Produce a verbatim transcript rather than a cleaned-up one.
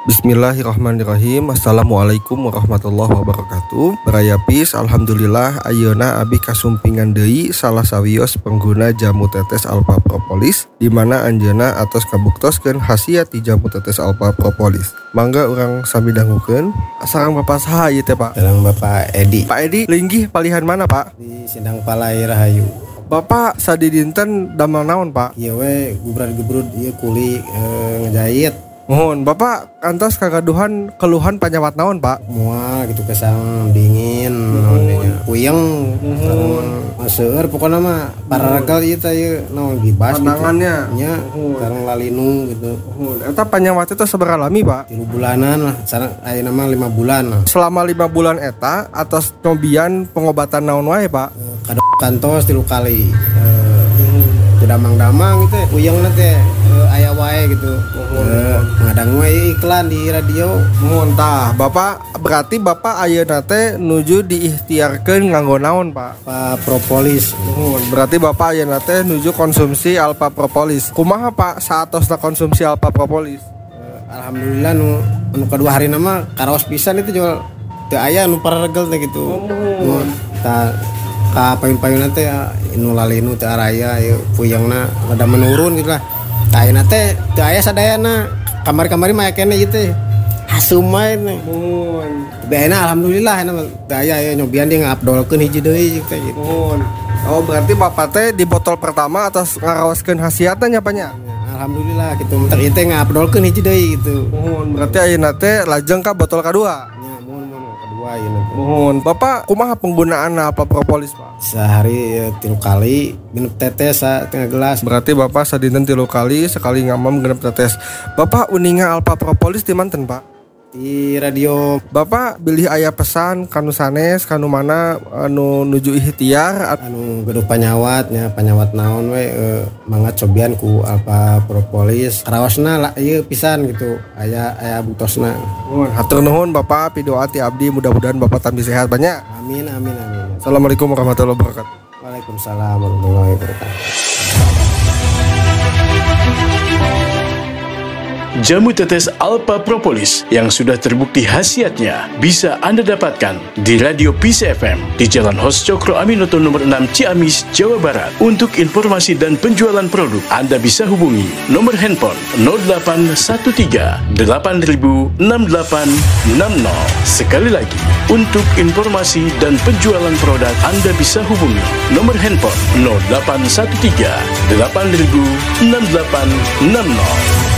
Bismillahirrahmanirrahim. Assalamualaikum warahmatullahi wabarakatuh. Baraya pis, alhamdulillah ayeuna abi kasumpingan deui salah sawios pengguna jamu tetes alpha propolis, di mana anjeuna atos kabuktoskeun khasiat ti jamu tetes alpha propolis. Mangga urang sami dangukeun. Sareng Bapak saha ieu teh, Pak? Sareng Bapak Edi. Pak Edi, linggih palihan mana, Pak? Di Sindang Palai Rahayu. Bapak sadi dinten damel naon, Pak? Ieu we gubrad-gubrud ieu kuli e, ngejahit. Mohon Bapak kantos kagaduhan keluhan panyawat naon, Pak? Mual gitu kesang dingin naon nya. Puyeng sareng maseur pokona mah pararegal ieu teh ieu naon gibas pandangannya gitu. Nya sareng lalinu gitu. Eta panyawat itu sabaraha lami, Pak? tilu bulanan lah, sareng ayeuna mah lima bulan lah. Selama lima bulan eta atas nyobian pengobatan naon wae, Pak? Kadok kantos tilu kali. E, damang-damang gitu ya, puyengna teh e, aya wae gitu. E, ngadang wae iklan di radio. Mohon tah, Bapak berarti Bapak ayeuna teh nuju diikhtiarkeun nganggo naon, Pak? Alpha propolis. Mohon berarti Bapak ayeuna teh nuju konsumsi alpha propolis. Kumaha, Pak, saatosna konsumsi alpha propolis? E, alhamdulillah nu anu kadua harina mah karaos pisan itu jual teu aya nu pararegel teh gitu. Oh. Ta ka payun-payunna teh nu lalinu teh araya ieu puyengna rada menurun gitu lah. Tah ayeuna teh teu aya sadayana. Kamari-kamari mah kene ieu teh hasum wae. Mun beena alhamdulillah ena teu aya aya nyobian dia ngabdolkeun hiji deui teh gitu. Oh, berarti Bapak teh di botol pertama atas ngaraoskeun khasiatna nya, Pak nya? Alhamdulillah gitu. Mentak ieu teh ngabdolkeun hiji deui gitu. Mun berarti ayeuna teh lajeng ka botol kadua. Mohon Bapak kumaha penggunaan alpha propolis, Pak? Sehari ya, tilu kali genep tetes setengah gelas. Berarti Bapak sadinten tilu kali sekali ngamam genep tetes. Bapak uninga alpha propolis di manten, Pak? Di radio. Bapak bilih aya pesan kanu sanes kanu mana anu nuju ikhtiar anu gaduh panyawatnya panyawat naon we e, mangga cobian ku alpha propolis raosna lah ieu pisan gitu aya aya butosna. Nuhun, hatur nuhun Bapak, pidoa ti abdi mudah-mudahan Bapak tambah sehat banyak. Amin amin amin. Assalamualaikum warahmatullahi wabarakatuh. Waalaikumsalam warahmatullahi wabarakatuh. Jamu tetes alpha propolis yang sudah terbukti khasiatnya bisa Anda dapatkan di Radio Peace F M di Jalan Hos Cokro Aminoto nomor enam Ciamis, Jawa Barat. Untuk informasi dan penjualan produk, Anda bisa hubungi nomor handphone nol delapan satu tiga delapan nol enam delapan enam nol. Sekali lagi, untuk informasi dan penjualan produk, Anda bisa hubungi nomor handphone nol delapan satu tiga delapan nol enam delapan enam nol.